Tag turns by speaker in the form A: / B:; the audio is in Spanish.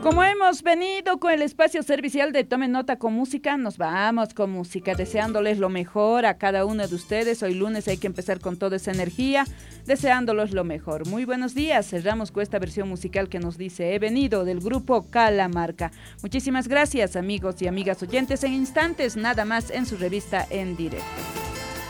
A: Como hemos venido con el espacio servicial de Tomen Nota con Música, nos vamos con música, deseándoles lo mejor a cada uno de ustedes. Hoy lunes hay que empezar con toda esa energía, deseándolos lo mejor. Muy buenos días, cerramos con esta versión musical que nos dice He venido, del grupo Calamarca. Muchísimas gracias, amigos y amigas oyentes. En instantes, nada más en su revista En Directo.